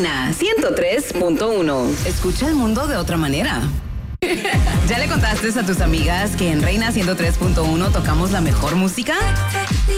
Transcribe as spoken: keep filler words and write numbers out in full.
Reina ciento tres punto uno. Escucha el mundo de otra manera. ¿Ya le contaste a tus amigas que en Reina ciento tres punto uno tocamos la mejor música?